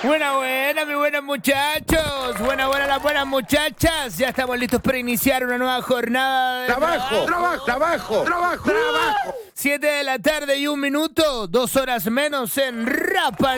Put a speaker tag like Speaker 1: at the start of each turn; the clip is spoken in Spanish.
Speaker 1: Buena, mis buenos muchachos. Buenas las buenas muchachas. Ya estamos listos para iniciar una nueva jornada de
Speaker 2: Trabajo.
Speaker 1: 7 de la tarde y 1 minuto, 2 horas menos en Rapa